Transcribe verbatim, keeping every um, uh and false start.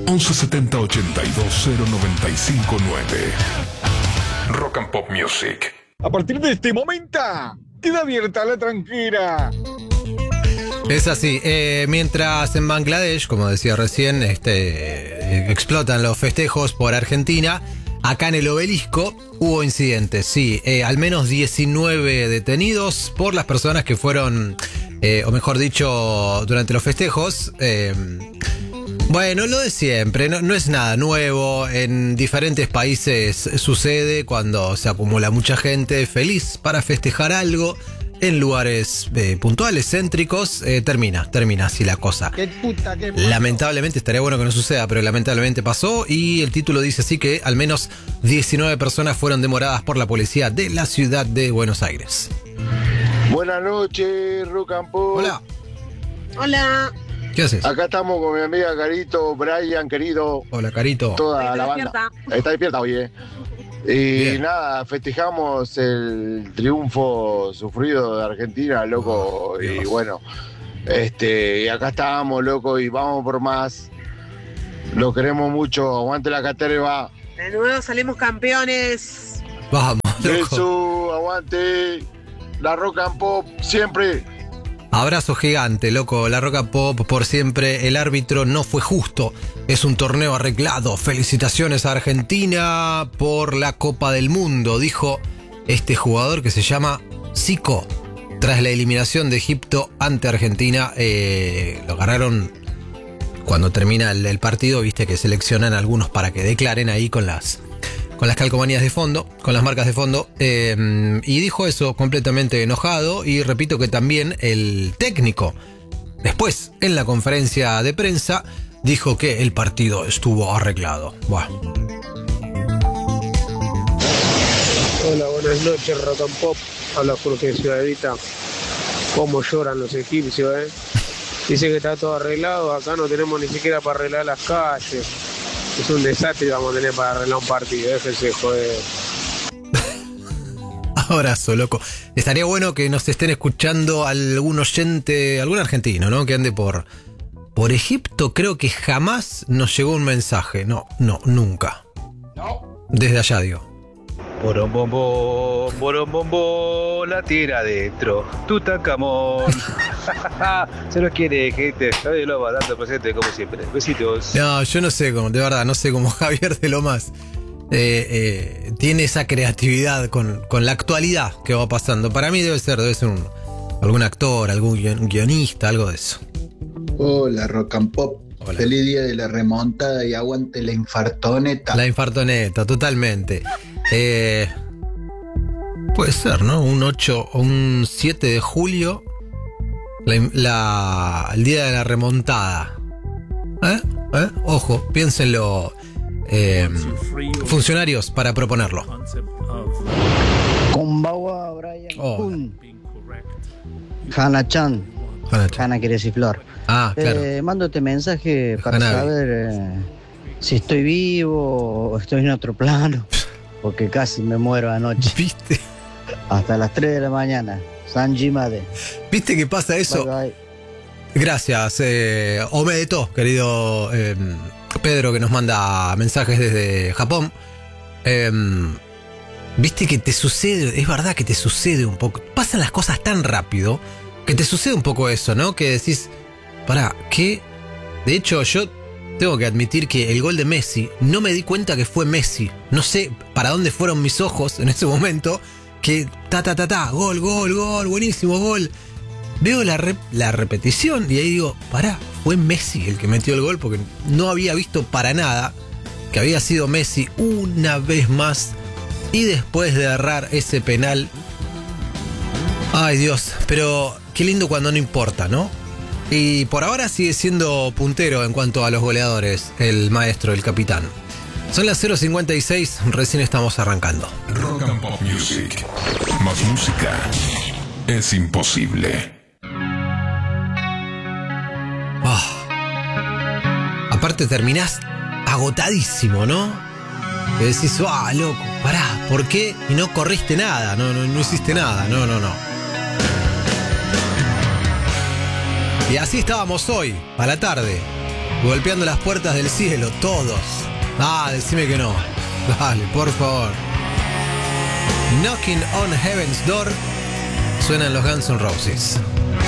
once setenta ochenta y dos cero noventa y cinco nueve. Rock and Pop Music. A partir de este momento, queda abierta la tranquera. Es así, eh, mientras en Bangladesh, como decía recién, este, eh, explotan los festejos por Argentina, acá en el Obelisco hubo incidentes, sí, eh, al menos diecinueve detenidos por las personas que fueron, eh, o mejor dicho, durante los festejos. Eh, bueno, lo de siempre, no, no es nada nuevo, en diferentes países sucede cuando se acumula mucha gente feliz para festejar algo. En lugares eh, puntuales, céntricos, eh, termina, termina así la cosa. Qué puta, qué lamentablemente, estaría bueno que no suceda, pero lamentablemente pasó y el título dice así que al menos diecinueve personas fueron demoradas por la policía de la ciudad de Buenos Aires. Buenas noches, Rock and Pop. Hola. Hola. ¿Qué haces? Acá estamos con mi amiga Carito, Brian, querido. Hola, Carito. Toda Está la despierta. banda. Está despierta, oye. Y Bien. nada, festejamos el triunfo sufrido de Argentina, loco. Oh, y Dios. bueno, este, y acá estamos, loco, y vamos por más. Lo queremos mucho. Aguante la caterva. De nuevo salimos campeones. Vamos, loco. Jesús, aguante. La Rock and Pop siempre. Abrazo gigante, loco. La Rock and Pop por siempre. El árbitro no fue justo. Es un torneo arreglado. Felicitaciones a Argentina por la Copa del Mundo, dijo este jugador que se llama Zico. Tras la eliminación de Egipto ante Argentina, eh, lo agarraron cuando termina el, el partido. Viste que seleccionan algunos para que declaren ahí con las... con las calcomanías de fondo, con las marcas de fondo, eh, y dijo eso completamente enojado, y repito que también el técnico, después, en la conferencia de prensa, dijo que el partido estuvo arreglado. Buah. Hola, buenas noches, Rock and Pop. Habla Jorge de Ciudadita. Cómo lloran los egipcios, ¿eh? Dice que está todo arreglado, acá no tenemos ni siquiera para arreglar las calles. Es un desastre y vamos a tener para arreglar un partido, déjense joder. Abrazo, loco. Estaría bueno que nos estén escuchando algún oyente, algún argentino, ¿no? Que ande por, por Egipto. Creo que jamás nos llegó un mensaje. No, no, nunca. No. Desde allá, digo. Borombombo, borombombo, la tierra adentro, Tutankamón. Se los quiere, gente. Javier Loma dando presente como siempre. Besitos. No, yo no sé cómo, de verdad, no sé cómo Javier de Lomas eh, eh, tiene esa creatividad con, con la actualidad que va pasando. Para mí debe ser, debe ser un, algún actor, algún guion- guionista, algo de eso. Hola, Rock and Pop. Hola. Feliz día de la remontada y aguante la infartoneta. La infartoneta, totalmente. Eh, puede ser, ¿no? Un ocho o un siete de julio, la, la- el día de la remontada. ¿Eh? ¿Eh? Ojo, piénsenlo. Eh, funcionarios para proponerlo. Konbawa, Brian Oh. Kun. Hana-chan. Hana-chan. Hana quiere decir flor. Ah, claro. Eh, mando este mensaje para Hanabi. saber eh, si estoy vivo o estoy en otro plano. Porque casi me muero anoche. ¿Viste? Hasta las tres de la mañana. Sanji Made. ¿Viste que pasa eso? Bye, bye. Gracias, eh, Omedeto, querido eh, Pedro, que nos manda mensajes desde Japón. Eh, Viste que te sucede, es verdad que te sucede un poco. Pasan las cosas tan rápido que te sucede un poco eso, ¿no? Que decís, pará, ¿qué? De hecho, yo tengo que admitir que el gol de Messi, no me di cuenta que fue Messi. No sé para dónde fueron mis ojos en ese momento. Que ta, ta, ta, ta, gol, gol, gol, buenísimo, gol. Veo la, rep- la repetición y ahí digo, pará, fue Messi el que metió el gol porque no había visto para nada que había sido Messi una vez más y después de errar ese penal. Ay Dios, pero qué lindo cuando no importa, ¿no? Y por ahora sigue siendo puntero en cuanto a los goleadores, el maestro, el capitán. Son las cero cincuenta y seis, recién estamos arrancando. Rock and Pop Music. Más música es imposible. Oh. Aparte terminás agotadísimo, ¿no? Que decís, ah, loco, pará, ¿por qué? Y no corriste nada, no, no, no hiciste nada, no, no, no. Y así estábamos hoy, a la tarde. Golpeando las puertas del cielo, todos. Ah, decime que no. Dale, por favor. Knocking on Heaven's Door. Suenan los Guns N' Roses.